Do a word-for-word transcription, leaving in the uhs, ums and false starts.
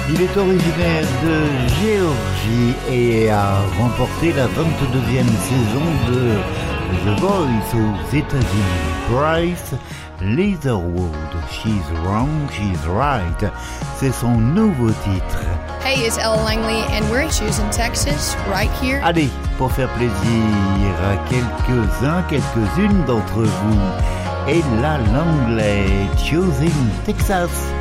Il est originaire de Géorgie et a remporté la vingt-deuxième saison de The Voice aux États-Unis. Bryce Leatherwood, She's Wrong, She's Right, c'est son nouveau titre. Hey, it's Elle Langley and we're in Houston, Texas, right here. Allez, pour faire plaisir à quelques-uns, quelques-unes d'entre vous, Ella Langley, Choosing Texas.